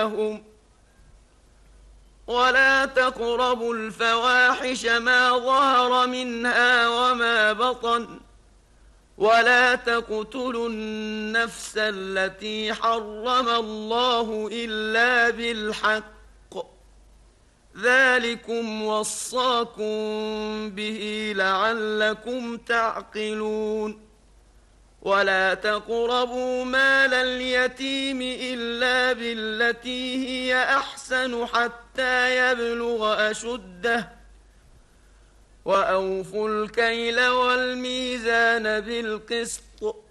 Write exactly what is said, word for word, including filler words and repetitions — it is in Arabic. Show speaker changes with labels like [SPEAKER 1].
[SPEAKER 1] لهم ولا تقربوا الفواحش ما ظهر منها وما بطن ولا تقتلوا النفس التي حرم الله إلا بالحق ذلكم وصاكم به لعلكم تعقلون ولا تقربوا مال اليتيم إلا بالتي هي أحسن حتى يبلغ أشده وأوفوا الكيل والميزان بالقسط